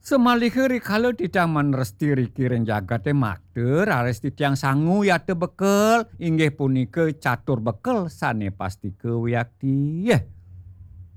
Semalih rikala titaman resti rikiring jagate makter aresti tiang sangu yate bekel inggih punika catur bekel sane pasti kewiyakti.